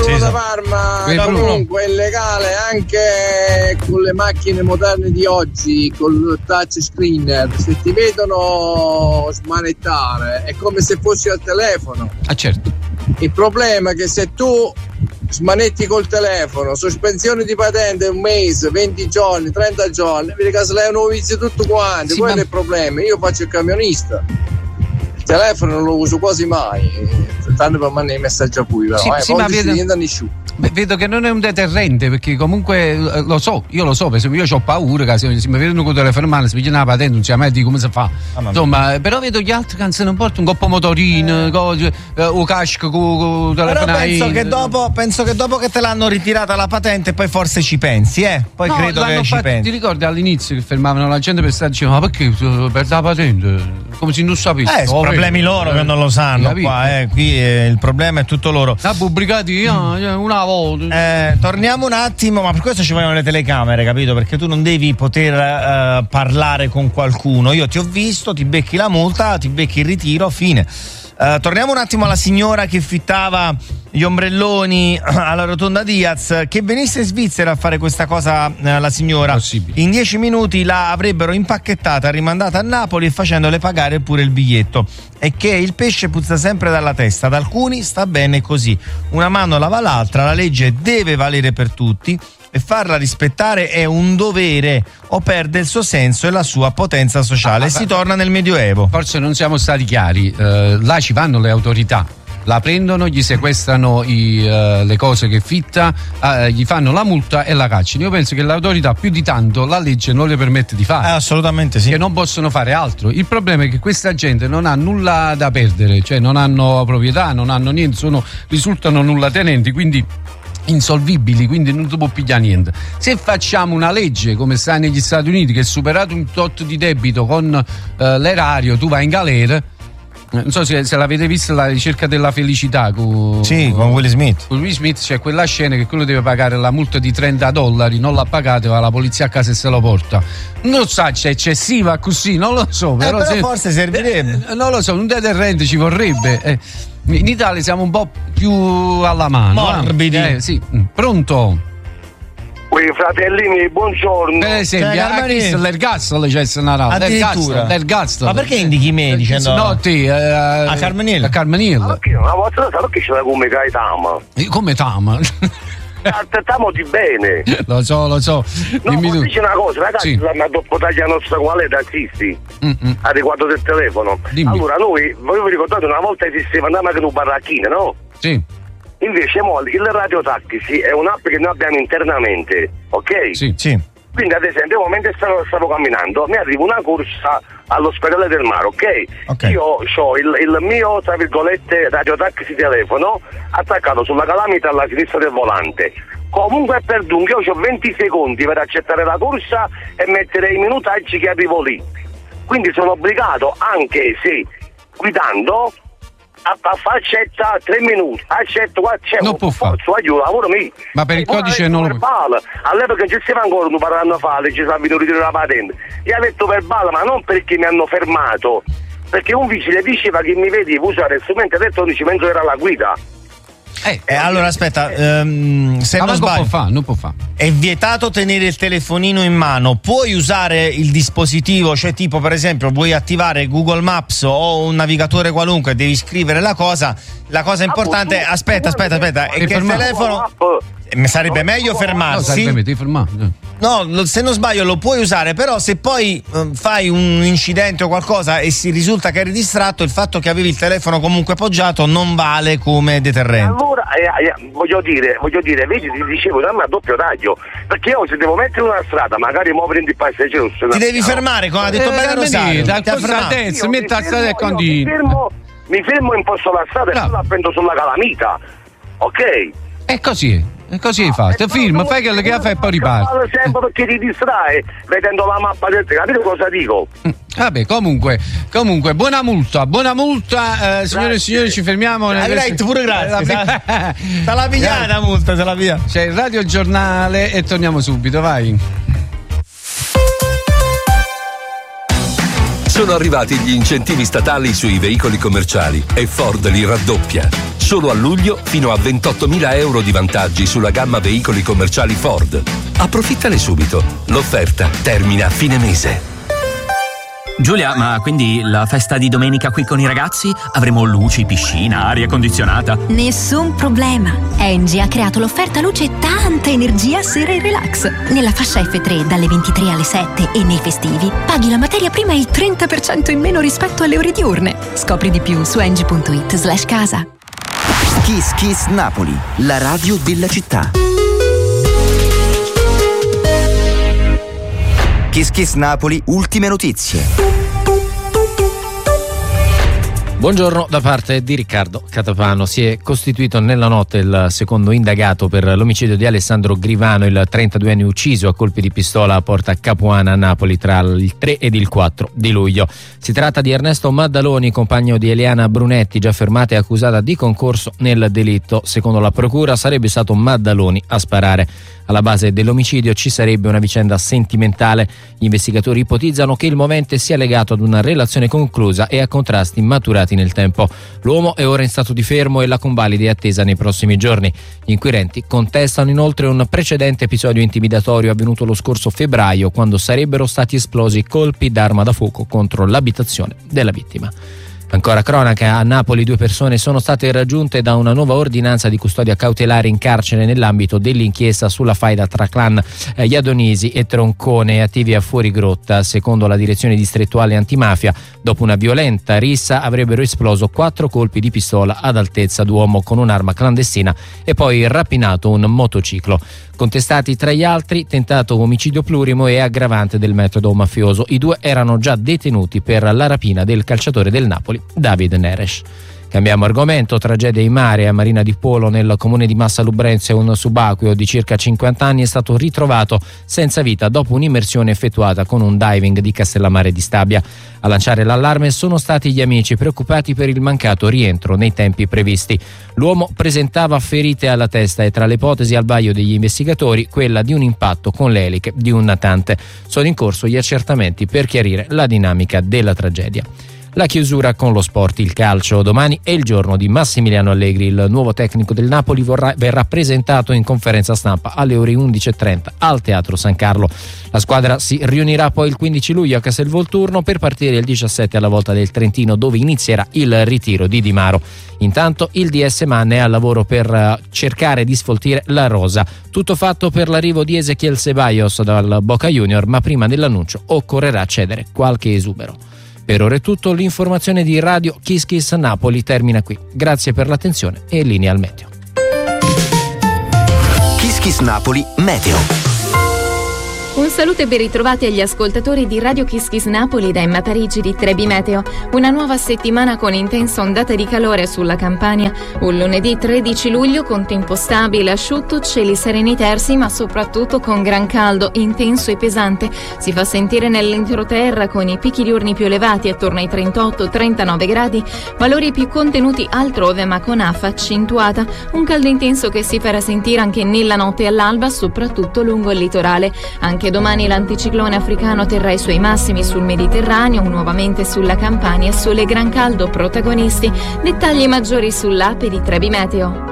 Bruno da sì. Parma. Comunque è illegale anche con le macchine moderne di oggi, col touch screen. Se ti vedono smanettare è come se fossi al telefono. Certo. Il problema è che se tu smanetti col telefono, sospensione di patente 1 mese, 20 giorni, 30 giorni, vedi che se lei non vizi tutto quanto, Sì, quello è il problema. Io faccio il camionista, il telefono non lo uso quasi mai, tanto per mandare i messaggi a cui, però Sì, ma vedo che non è un deterrente, perché comunque io lo so, per esempio io ho paura che se mi vedono con il telefono in mano, si pigliano la patente, non si mai di come si fa. Insomma, però vedo gli altri che non portano un coppo motorino, cose, o casco con il telefono. Però penso che dopo che te l'hanno ritirata la patente poi forse ci pensi, poi no, credo che ci pensi. Ti ricordi all'inizio che fermavano la gente per stare dicendo ma perché per la patente? Come se non sapessi. Sono problemi loro che non lo sanno qua, qui il problema è tutto loro. La pubblicati una volta. Torniamo un attimo, ma per questo ci vogliono le telecamere, capito? Perché tu non devi poter parlare con qualcuno. Io ti ho visto, ti becchi la multa, ti becchi il ritiro, fine. Torniamo un attimo alla signora che fittava gli ombrelloni alla rotonda Diaz. Che venisse in Svizzera a fare questa cosa la signora, possibile. In 10 minuti la avrebbero impacchettata, rimandata a Napoli e facendole pagare pure il biglietto. E che il pesce puzza sempre dalla testa, ad alcuni sta bene così, una mano lava l'altra, la legge deve valere per tutti e farla rispettare è un dovere o perde il suo senso e la sua potenza sociale. Si torna nel Medioevo. Forse non siamo stati chiari, là ci vanno le autorità, la prendono, gli sequestrano le cose che fitta, gli fanno la multa e la cacciano. Io penso che l'autorità più di tanto la legge non le permette di fare. Assolutamente sì. Che non possono fare altro. Il problema è che questa gente non ha nulla da perdere, cioè non hanno proprietà, non hanno niente, risultano nullatenenti, quindi insolvibili, quindi non si può pigliare niente. Se facciamo una legge come sta negli Stati Uniti, che superato un tot di debito con l'erario tu vai in galera. Non so se l'avete vista, La ricerca della felicità con Will Smith. Con Will Smith c'è quella scena che quello deve pagare la multa di $30, non l'ha pagata, va la polizia a casa e se lo porta. Non so, c'è eccessiva così, non lo so. Però forse servirebbe. Non lo so, un deterrente ci vorrebbe. In Italia siamo un po' più alla mano. Morbidi. Sì. Pronto? Quei fratellini, buongiorno. Per esempio, l'ergastolo c'è l'ergastolo. Ma perché indichi me dicendo? No, te a Carmeniello. Ma perché una volta perché ce l'hai come Gaetama? Come Tama? Aspettiamo di bene. Lo so. No, ma dice una cosa, ragazzi, la dopo taglia nostra quale taxisti a riguardo del telefono. Dimmi. Allora voi vi ricordate una volta esisteva una macchina barracchina, no? Sì. Invece il Radio Taxi è un'app che noi abbiamo internamente, ok? Sì. Quindi ad esempio mentre stavo camminando mi arriva una corsa all'ospedale del mare, ok? Io ho il mio, tra virgolette, Radio Taxi telefono attaccato sulla calamita alla sinistra del volante. Comunque per dunque io ho 20 secondi per accettare la corsa e mettere i minutaggi che arrivo lì. Quindi sono obbligato, anche se guidando, a accetta 3 minuti, accetto qua, c'è non può fare. Lavoro mi. Ma per il codice non lo può. All'epoca ci stava ancora un par d'anni fa, ci stava venuto la patente. Io ho detto verbale, ma non perché mi hanno fermato, perché un vigile diceva che mi vedevo usare strumenti elettronici mentre era la guida. Allora aspetta, se non sbaglio, non può fare. È vietato tenere il telefonino in mano. Puoi usare il dispositivo, cioè tipo per esempio vuoi attivare Google Maps o un navigatore qualunque, devi scrivere la cosa importante. Aspetta, è che il telefono sarebbe meglio fermarsi. No, se non sbaglio lo puoi usare, però se poi fai un incidente o qualcosa e si risulta che eri distratto, il fatto che avevi il telefono comunque poggiato non vale come deterrente. Allora, voglio dire, vedi, ti dicevo, dammi a doppio taglio, perché io se devo mettere una strada, magari muovere in passeggero, ti devi fermare, come ha detto bene Rosario. Mi fermo in posto alla strada e la prendo sulla calamita, ok? È così. E così hai fatto, firma, fai quello che fai e poi riparti. Sempre perché ti distrae vedendo la mappa del capito cosa dico? Vabbè, comunque, buona multa, signore e signori, ci fermiamo. Pure grazie. Sta la pigliata multa, se la via. C'è il Radio Giornale e torniamo subito, vai. Sono arrivati gli incentivi statali sui veicoli commerciali e Ford li raddoppia. Solo a luglio fino a 28.000 euro di vantaggi sulla gamma veicoli commerciali Ford. Approfittane subito. L'offerta termina a fine mese. Giulia, ma quindi la festa di domenica qui con i ragazzi? Avremo luci, piscina, aria condizionata? Nessun problema. Engie ha creato l'offerta luce e tanta energia sera e relax. Nella fascia F3 dalle 23 alle 7 e nei festivi paghi la materia prima il 30% in meno rispetto alle ore diurne. Scopri di più su engie.it/casa. Kiss Kiss Napoli, la radio della città. Kiss Kiss Napoli, ultime notizie. Buongiorno da parte di Riccardo Catapano. Si è costituito nella notte il secondo indagato per l'omicidio di Alessandro Grivano, il 32enne ucciso a colpi di pistola a Porta Capuana a Napoli tra il 3 ed il 4 di luglio. Si tratta di Ernesto Maddaloni, compagno di Eliana Brunetti, già fermata e accusata di concorso nel delitto. Secondo la procura sarebbe stato Maddaloni a sparare. Alla base dell'omicidio ci sarebbe una vicenda sentimentale. Gli investigatori ipotizzano che il movente sia legato ad una relazione conclusa e a contrasti maturati nel tempo. L'uomo è ora in stato di fermo e la convalida è attesa nei prossimi giorni. Gli inquirenti contestano inoltre un precedente episodio intimidatorio avvenuto lo scorso febbraio, quando sarebbero stati esplosi colpi d'arma da fuoco contro l'abitazione della vittima. Ancora cronaca, a Napoli 2 persone sono state raggiunte da una nuova ordinanza di custodia cautelare in carcere nell'ambito dell'inchiesta sulla faida tra clan Iadonisi e Troncone attivi a Fuorigrotta. Secondo la direzione distrettuale antimafia, dopo una violenta rissa avrebbero esploso 4 colpi di pistola ad altezza d'uomo con un'arma clandestina e poi rapinato un motociclo. Contestati tra gli altri tentato omicidio plurimo e aggravante del metodo mafioso. I 2 erano già detenuti per la rapina del calciatore del Napoli, David Neres. Cambiamo argomento. Tragedia in mare a Marina di Polo, nel comune di Massa Lubrense. Un subacqueo di circa 50 anni è stato ritrovato senza vita dopo un'immersione effettuata con un diving di Castellammare di Stabia. A lanciare l'allarme sono stati gli amici, preoccupati per il mancato rientro nei tempi previsti. L'uomo presentava ferite alla testa e tra le ipotesi al vaglio degli investigatori quella di un impatto con le eliche di un natante. Sono in corso gli accertamenti per chiarire la dinamica della tragedia. La chiusura con lo sport, il calcio. Domani è il giorno di Massimiliano Allegri. Il nuovo tecnico del Napoli verrà presentato in conferenza stampa alle ore 11:30 al Teatro San Carlo. La squadra si riunirà poi il 15 luglio a Castelvolturno per partire il 17 alla Volta del Trentino, dove inizierà il ritiro di Di Maro. Intanto il DS Man è al lavoro per cercare di sfoltire la rosa. Tutto fatto per l'arrivo di Ezequiel Ceballos dal Boca Junior, ma prima dell'annuncio occorrerà cedere qualche esubero. Per ora è tutto, l'informazione di Radio Kiss Kiss Napoli termina qui. Grazie per l'attenzione e linea al meteo. Kiss Kiss Napoli Meteo. Un saluto e ben ritrovati agli ascoltatori di Radio Kiss Kiss Napoli da Emma Parigi di Trebi Meteo. Una nuova settimana con intensa ondata di calore sulla Campania. Un lunedì 13 luglio con tempo stabile, asciutto, cieli sereni tersi, ma soprattutto con gran caldo, intenso e pesante. Si fa sentire nell'entroterra con i picchi diurni più elevati attorno ai 38-39 gradi, valori più contenuti altrove ma con afa accentuata. Un caldo intenso che si farà sentire anche nella notte e all'alba, soprattutto lungo il litorale. Anche domani l'anticiclone africano terrà i suoi massimi sul Mediterraneo, nuovamente sulla Campania, sole e gran caldo protagonisti. Dettagli maggiori sull'app di Trebi Meteo.